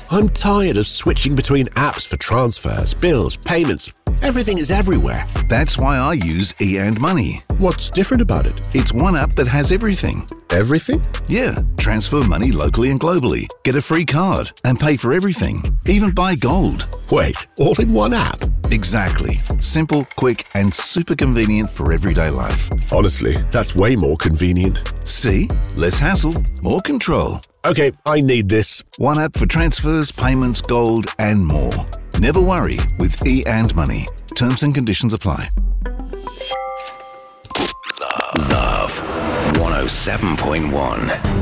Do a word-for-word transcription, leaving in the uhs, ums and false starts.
I'm tired of switching between apps for transfers, bills, payments. Everything is everywhere. That's why I use e and money. What's different about it? It's one app that has everything. Everything? Yeah, transfer money locally and globally, get a free card, and pay for everything. Even buy gold. Wait, all in one app? Exactly. Simple, quick, and super convenient for everyday life. Honestly, that's way more convenient. See? Less hassle, more control. Okay, I need this. One app for transfers, payments, gold, and more. Never worry with e and money. Terms and conditions apply. Love one oh seven point one.